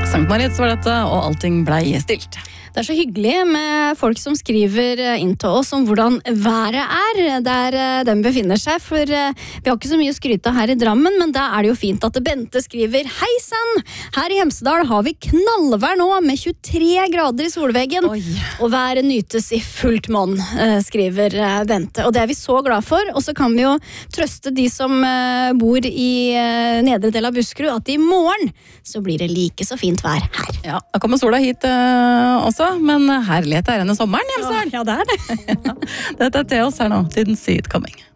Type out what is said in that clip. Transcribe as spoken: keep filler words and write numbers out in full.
Sankt Moritz var dette, og allting blei stilt. Det er så hyggelig med folk som skriver inn til oss om hvordan været er der den befinner seg, for vi har ikke så mye å skryte her i Drammen, men da er det jo fint at Bente skriver: Hei sann! Her i Hemsedal har vi knallvær nå med tjuetre grader i solveggen. Oi. Og været nytes i fullt monn, skriver Bente. Og det er vi så glad for, og så kan vi jo trøste de som bor i nedre del av Buskerud, at i morgen så blir det like så fint vær her. Ja, da kommer sola hit uh, også. Men herlighet er denne sommeren, Hjemsdal. Ja, ja, det er det. Dette er til oss her nå, Didn't See It Coming.